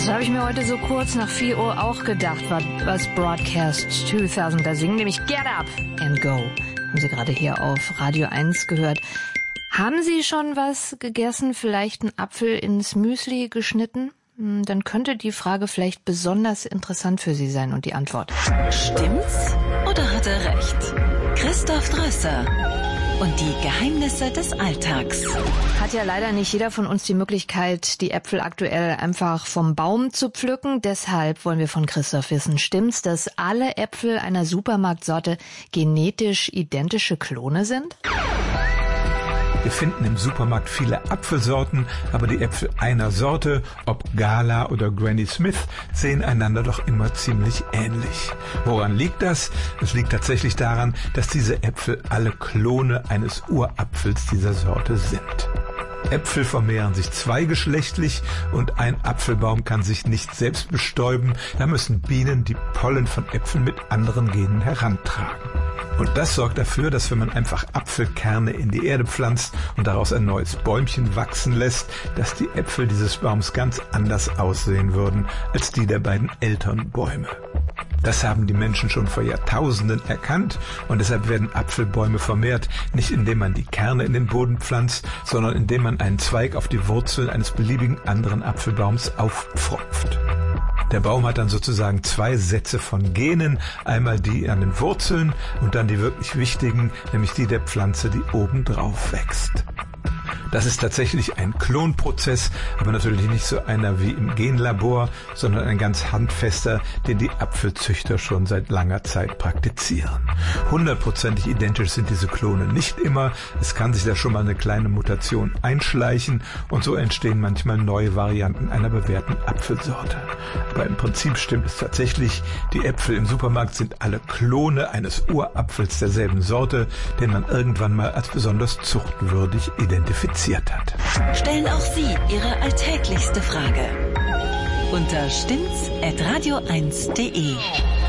Das habe ich mir heute so kurz nach 4 Uhr auch gedacht, was Broadcast 2000 da singen, nämlich Get Up and Go. Haben Sie gerade hier auf Radio 1 gehört. Haben Sie schon was gegessen, vielleicht einen Apfel ins Müsli geschnitten? Dann könnte die Frage vielleicht besonders interessant für Sie sein und die Antwort. Stimmt's oder hat er recht? Christoph Drösser und die Geheimnisse des Alltags. Hat ja leider nicht jeder von uns die Möglichkeit, die Äpfel aktuell einfach vom Baum zu pflücken. Deshalb wollen wir von Christoph wissen, stimmt's, dass alle Äpfel einer Supermarktsorte genetisch identische Klone sind? Wir finden im Supermarkt viele Apfelsorten, aber die Äpfel einer Sorte, ob Gala oder Granny Smith, sehen einander doch immer ziemlich ähnlich. Woran liegt das? Es liegt tatsächlich daran, dass diese Äpfel alle Klone eines Urapfels dieser Sorte sind. Äpfel vermehren sich zweigeschlechtlich und ein Apfelbaum kann sich nicht selbst bestäuben. Da müssen Bienen die Pollen von Äpfeln mit anderen Genen herantragen. Und das sorgt dafür, dass wenn man einfach Apfelkerne in die Erde pflanzt und daraus ein neues Bäumchen wachsen lässt, dass die Äpfel dieses Baums ganz anders aussehen würden als die der beiden Elternbäume. Das haben die Menschen schon vor Jahrtausenden erkannt und deshalb werden Apfelbäume vermehrt, nicht indem man die Kerne in den Boden pflanzt, sondern indem man einen Zweig auf die Wurzeln eines beliebigen anderen Apfelbaums aufpfropft. Der Baum hat dann sozusagen 2 Sätze von Genen, einmal die an den Wurzeln und dann die wirklich wichtigen, nämlich die der Pflanze, die oben drauf wächst. Das ist tatsächlich ein Klonprozess, aber natürlich nicht so einer wie im Genlabor, sondern ein ganz handfester, den die Apfelzüchter schon seit langer Zeit praktizieren. 100%ig identisch sind diese Klone nicht immer. Es kann sich da schon mal eine kleine Mutation einschleichen und so entstehen manchmal neue Varianten einer bewährten Apfelsorte. Aber im Prinzip stimmt es tatsächlich, die Äpfel im Supermarkt sind alle Klone eines Urapfels derselben Sorte, den man irgendwann mal als besonders zuchtwürdig identifiziert hat. Stellen auch Sie Ihre alltäglichste Frage unter stimmt's@radio1.de.